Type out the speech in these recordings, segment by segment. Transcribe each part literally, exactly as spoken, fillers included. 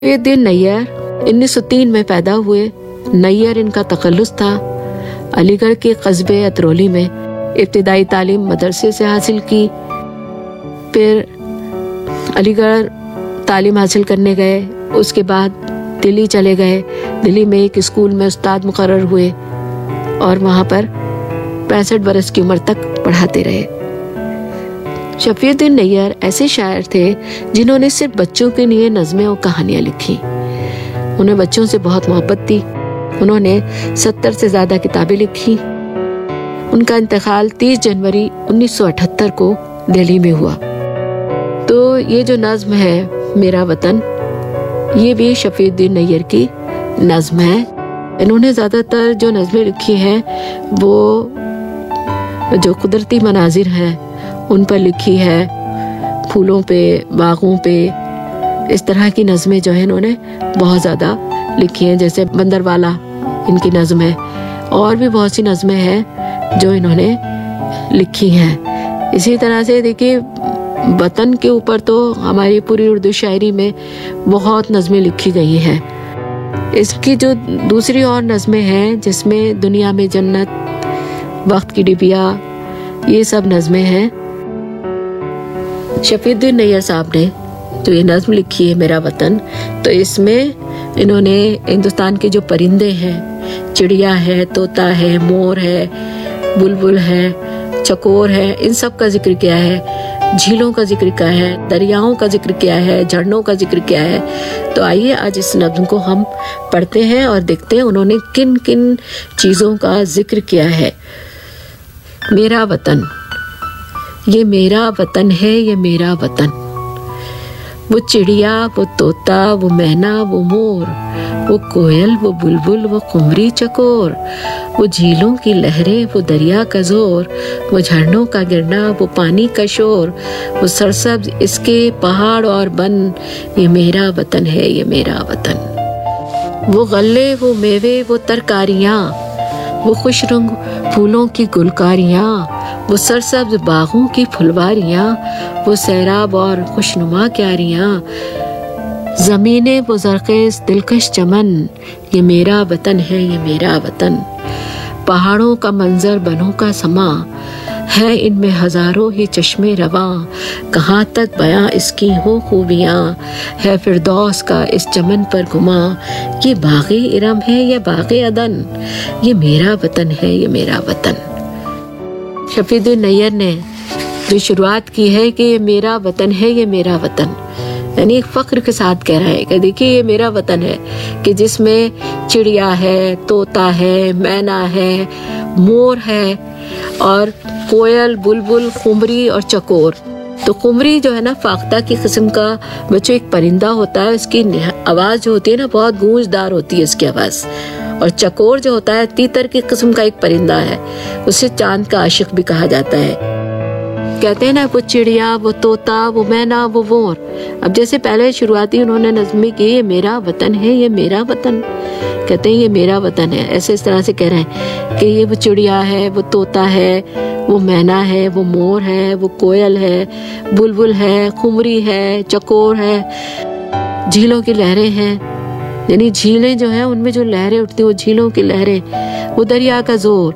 शफीउद्दीन नैयर उन्नीस सौ तीन में पैदा हुए। नैयर इनका तखल्लुस था। अलीगढ़ के कस्बे अतरौली में इब्तिदाई तालीम मदरसे से हासिल की। फिर अलीगढ़ तालीम हासिल करने गए। उसके बाद दिल्ली चले गए। दिल्ली में एक स्कूल में उस्ताद मुकर्रर हुए और वहाँ पर पैंसठ बरस की उम्र तक पढ़ाते रहे। शफीउद्दीन नैयर ऐसे शायर थे जिन्होंने सिर्फ बच्चों के लिए नज़में और कहानियाँ लिखी। उन्हें बच्चों से बहुत मोहब्बत थी। उन्होंने सत्तर से ज़्यादा किताबें लिखी। उनका इंतकाल तीस जनवरी उन्नीस सौ अठहत्तर को दिल्ली में हुआ। तो ये जो नज़्म है मेरा वतन, ये भी शफीउद्दीन नैयर की नज़्म है। इन्होंने ज़्यादातर जो नज़में लिखी हैं वो जो कुदरती मनाजिर हैं उन पर लिखी है, फूलों पे, बागों पे, इस तरह की नज़में जो है इन्होंने बहुत ज़्यादा लिखी हैं। जैसे बंदरवाला इनकी नज़म है, और भी बहुत सी नज़में हैं जो इन्होंने लिखी हैं। इसी तरह से देखिए वतन के ऊपर तो हमारी पूरी उर्दू शायरी में बहुत नज़में लिखी गई हैं। इसकी जो दूसरी और नज़में हैं जिसमें दुनिया में जन्नत, वक्त की डिबिया, ये सब नज़में हैं। शफीउद्दीन नैयर साहब ने जो ये नज़्म लिखी है मेरा वतन, तो इसमें इन्होंने हिंदुस्तान के जो परिंदे हैं, चिड़िया है, तोता है, मोर है, बुलबुल है, चकोर है, इन सब का जिक्र किया है। झीलों का जिक्र किया है, दरियाओं का जिक्र किया है, झरनों का जिक्र किया है। तो आइए आज इस नज़्म को हम पढ़ते हैं और देखते हैं उन्होंने किन किन चीज़ों का जिक्र किया है। मेरा वतन, ये मेरा वतन है, ये मेरा वतन। वो चिड़िया, वो तोता, वो मैना, वो मोर, वो कोयल, वो बुलबुल, वो कुमरी चकोर, वो झीलों की लहरें, वो दरिया का जोर, वो झरनों का गिरना, वो पानी का शोर, वो सरसब्ज इसके पहाड़ और बन, ये मेरा वतन है, ये मेरा वतन। वो गल्ले, वो मेवे, वो तरकारियाँ, वो खुश रंग फूलों की गुलकारियाँ, वो सरसब्ज बागों की फुलवारियाँ, वो सैराब और खुशनुमा क्यारियाँ, ज़मीने वो ज़रख़ेज़ दिलकश चमन, ये मेरा वतन है, ये मेरा वतन। पहाड़ों का मंजर, बनों का समा है, इनमें हजारों ही चश्मे रवां, कहाँ तक बयां इसकी हो खूबियाँ, है फिरदौस का इस चमन पर गुमा, ये बाग़े इरम है या बाग़े अदन, ये मेरा वतन है, ये मेरा वतन। शफीउद्दीन नैयर ने जो शुरुआत की है कि ये मेरा वतन है, ये मेरा वतन, यानी एक फख्र के साथ कह रहा है कि देखिए ये मेरा वतन है कि जिसमें चिड़िया है, तोता है, मैना है, मोर है और कोयल, बुलबुल, कुमरी और चकोर। तो कुमरी जो है ना फाख्ता की किस्म का बच्चों एक परिंदा होता है। उसकी आवाज़ जो होती है ना बहुत गूंजदार होती है इसकी आवाज़। और चकोर जो होता है तीतर की किस्म का एक परिंदा है, उसे चांद का आशिक भी कहा जाता है। कहते हैं ना वो चिड़िया, वो तोता, वो मैना, वो मोर। अब जैसे पहले शुरुआती उन्होंने नज़्में की, ये मेरा वतन है, ये मेरा वतन, कहते हैं ये मेरा वतन है, ऐसे इस तरह से कह रहे हैं कि ये वो चिड़िया है, वो तोता है, वो मैना है, वो मोर है, वो कोयल है, बुलबुल है, खुमरी है, चकोर है, झीलों की लहरें हैं, यानी झीलें जो हैं उनमें जो लहरें उठती वो झीलों की लहरें, वो दरिया का जोर,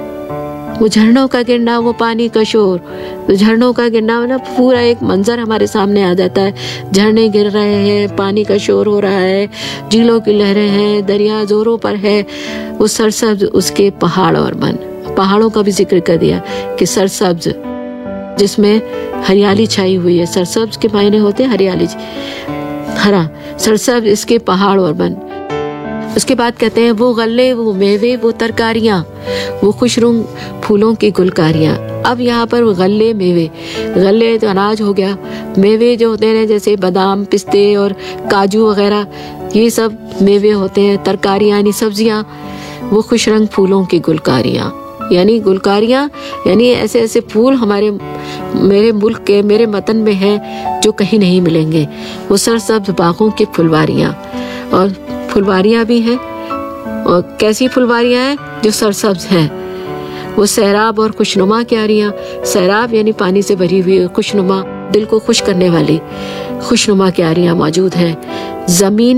वो झरनों का गिरना, वो पानी का शोर। तो झरनों का गिरना ना पूरा एक मंजर हमारे सामने आ जाता है, झरने गिर रहे हैं, पानी का शोर हो रहा है, झीलों की लहरें हैं, दरिया जोरों पर है, वो सरसब्ज उसके पहाड़ और वन। पहाड़ों का भी जिक्र कर दिया कि सरसब्ज जिसमें हरियाली छाई हुई है। सरसब्ज के मायने होते हैं हरियाली, हरा, सरसब्ज इसके पहाड़ और वन। उसके बाद कहते हैं वो गल्ले, वो मेवे, वो तरकारियाँ, वो खुशरुंग फूलों की गुलकारियाँ। अब यहाँ पर वो गल्ले, मेवे, गल्ले तो अनाज हो गया, मेवे जो होते हैं जैसे बादाम, पिस्ते और काजू वगैरह, ये सब मेवे होते हैं। तरकारियाँ यानी सब्जियाँ, वो खुश रंग फूलों की गुलकारियाँ, यानी गुलकारियाँ यानी ऐसे ऐसे फूल हमारे मेरे मुल्क के, मेरे वतन में हैं जो कहीं नहीं मिलेंगे। वो सरसब्ज बागों की फुलवारियाँ, और फुलवारियाँ भी हैं, और कैसी फुलवारियाँ हैं जो सरसब्ज हैं। वो सैराब और खुशनुमा क्यारियाँ, सैराब यानी पानी से भरी हुई, खुशनुमा दिल को खुश करने वाली खुशनुमा क्यारियां मौजूद हैं। जमीन